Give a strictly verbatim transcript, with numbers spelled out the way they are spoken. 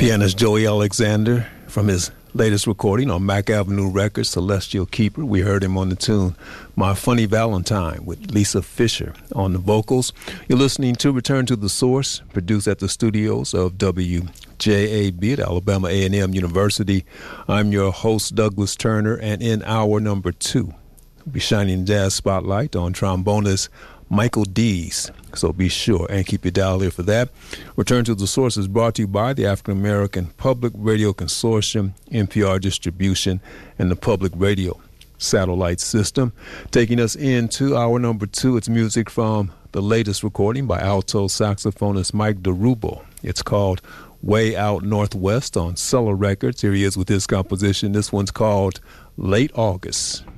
Pianist Joey Alexander from his latest recording on Mack Avenue Records, Celestial Keeper. We heard him on the tune My Funny Valentine with Lisa Fisher on the vocals. You're listening to Return to the Source, produced at the studios of W J A B at Alabama A and M University. I'm your host, Douglas Turner, and in hour number two, we'll be shining jazz spotlight on trombonist Michael Dees. So be sure and keep your dial here for that. Return to the Source is brought to you by the African American Public Radio Consortium, N P R Distribution, and the Public Radio Satellite System. Taking us into hour number two, it's music from the latest recording by alto saxophonist Mike DeRubel. It's called Way Out Northwest on Cellar Records. Here he is with his composition. This one's called Late August.